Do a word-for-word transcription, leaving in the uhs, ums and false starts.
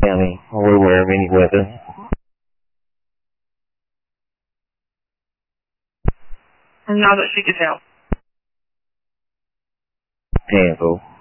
County. Are we aware of any weapons? Not that she could tell. Cancel.